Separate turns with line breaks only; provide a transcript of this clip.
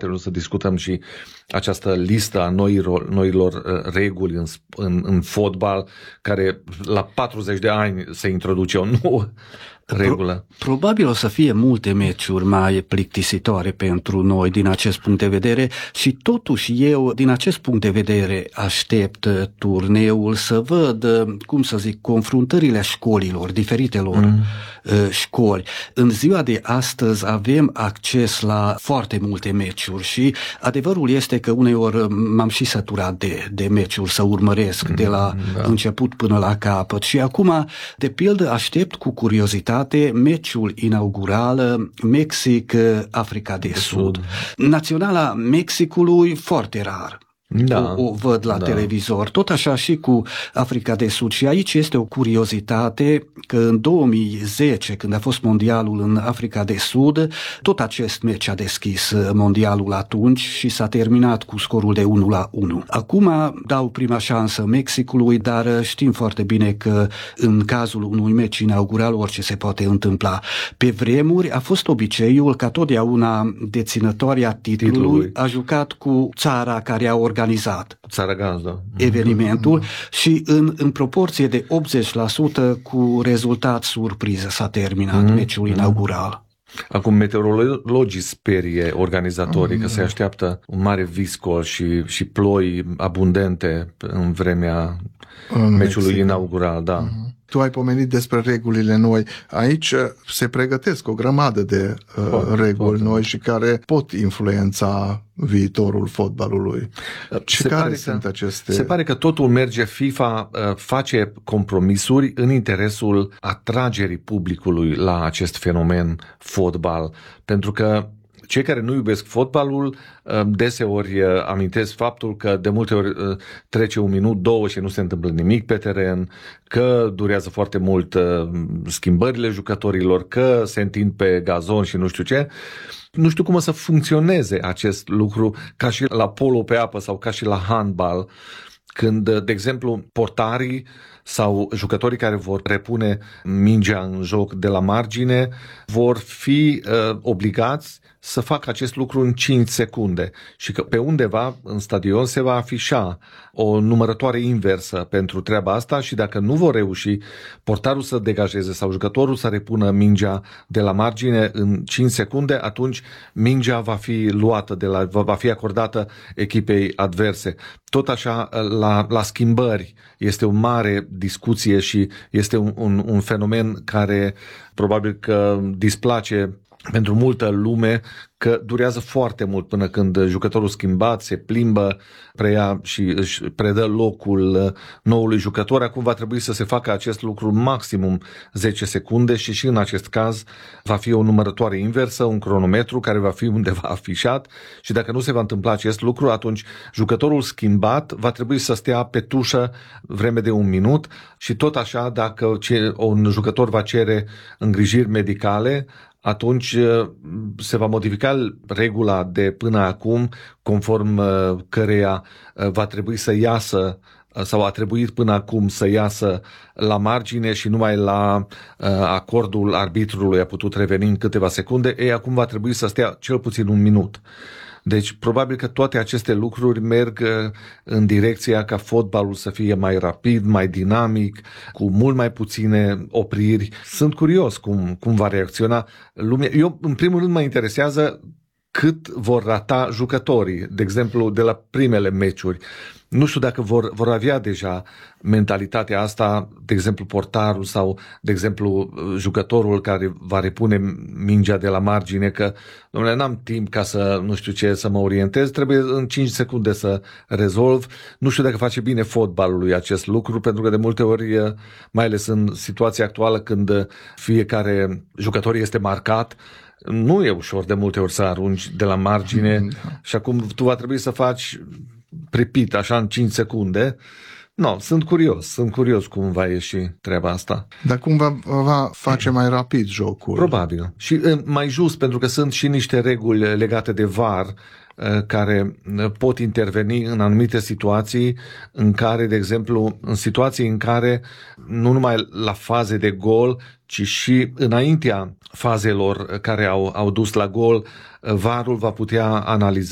dezbaterilor să discutăm și această listă a noilor reguli în fotbal, care la 40 de ani se introduce o nouă regulă.
Probabil o să fie multe meciuri mai plictisitoare pentru noi din acest punct de vedere și totuși eu, din acest punct de vedere, aștept turneul să văd, confruntările școlilor, diferitelor școli. În ziua de astăzi avem acces la foarte multe meciuri și adevărul este că uneori m-am și săturat de meciuri să urmăresc de la început până la capăt și acum, de pildă, aștept cu curiozitate meciul inaugural Mexic-Africa de Sud. Naționala Mexicului foarte rar. O văd la televizor. Tot așa și cu Africa de Sud. Și aici este o curiozitate că în 2010, când a fost mondialul în Africa de Sud, tot acest meci a deschis mondialul atunci și s-a terminat cu scorul de 1-1. Acum dau prima șansă Mexicului, dar știm foarte bine că în cazul unui meci inaugural orice se poate întâmpla. Pe vremuri a fost obiceiul ca totdeauna deținătoarea titlului a jucat cu țara care a organizat evenimentul și în proporție de 80% cu rezultat surpriză s-a terminat meciul inaugural.
Acum meteorologii sperie organizatorii că se așteaptă un mare viscol și ploi abundente în vremea meciului inaugural, da.
Tu ai pomenit despre regulile noi. Aici se pregătesc o grămadă de reguli noi și care pot influența viitorul fotbalului. Care sunt aceste?
Se pare că totul merge, FIFA face compromisuri în interesul atragerii publicului la acest fenomen fotbal, pentru că cei care nu iubesc fotbalul deseori amintesc faptul că de multe ori trece un minut, două și nu se întâmplă nimic pe teren, că durează foarte mult schimbările jucătorilor, că se întind pe gazon și nu știu ce. Nu știu cum o să funcționeze acest lucru ca și la polo pe apă sau ca și la handbal, când, de exemplu, portarii sau jucătorii care vor repune mingea în joc de la margine vor fi obligați să facă acest lucru în 5 secunde și că pe undeva în stadion se va afișa o numărătoare inversă pentru treaba asta și dacă nu vor reuși portarul să degajeze sau jucătorul să repună mingea de la margine în 5 secunde, atunci mingea va fi luată va fi acordată echipei adverse. Tot așa la schimbări este o mare discuție și este un fenomen care probabil că displace pentru multă lume, că durează foarte mult până când jucătorul schimbat se plimbă, preia și își predă locul noului jucător. Acum va trebui să se facă acest lucru maximum 10 secunde și în acest caz va fi o numărătoare inversă, un cronometru care va fi undeva afișat și dacă nu se va întâmpla acest lucru, atunci jucătorul schimbat va trebui să stea pe tușă vreme de 1 minut și tot așa dacă un jucător va cere îngrijiri medicale, atunci se va modifica regula de până acum, conform căreia va trebui să iasă sau a trebuit până acum să iasă la margine și numai la acordul arbitrului a putut reveni în câteva secunde, acum va trebui să stea cel puțin 1 minut. Deci probabil că toate aceste lucruri merg în direcția ca fotbalul să fie mai rapid, mai dinamic, cu mult mai puține opriri. Sunt curios cum va reacționa lumea. Eu, în primul rând, mă interesează cât vor rata jucătorii, de exemplu, de la primele meciuri. Nu știu dacă vor avea deja mentalitatea asta, de exemplu portarul sau, de exemplu, jucătorul care va repune mingea de la margine, că, domnule, n-am timp ca să, nu știu ce, să mă orientez, trebuie în 5 secunde să rezolv. Nu știu dacă face bine fotbalului acest lucru, pentru că de multe ori, mai ales în situația actuală când fiecare jucător este marcat, nu e ușor de multe ori să arunci de la margine și acum tu va trebui să faci pripit așa în 5 secunde. No, sunt curios cum va ieși treaba asta.
Dar cum va face mai rapid jocul?
Probabil. Și mai just, pentru că sunt și niște reguli legate de VAR care pot interveni în anumite situații în care, de exemplu, în situații în care nu numai la faze de gol, ci și înaintea fazelor care au dus la gol, VAR-ul va putea analiza